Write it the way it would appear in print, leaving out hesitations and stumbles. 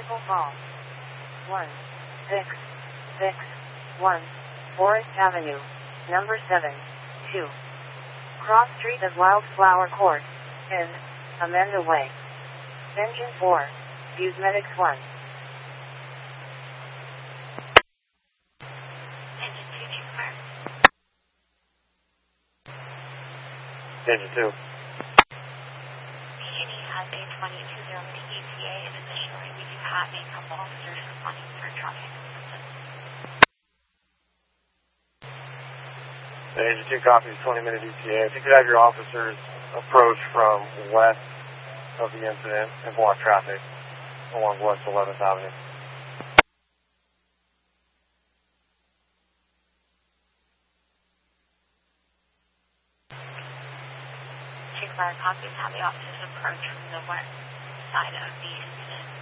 Vehicle call 1661 Forest Avenue, number 72. Cross Street of Wildflower Court, N. Amanda Way. Engine 4, Fuse Medics 1. Engine 2, check fire. Engine 2. PG&E has a 22 Zelmity ETA and additionally we do have a couple officers responding for traffic. Engine 2 copies 20-minute ETA. If you could have your officers approach from west of the incident and block traffic along West 11th Avenue. Chief Fire copies have the officers approach from the west side of the incident.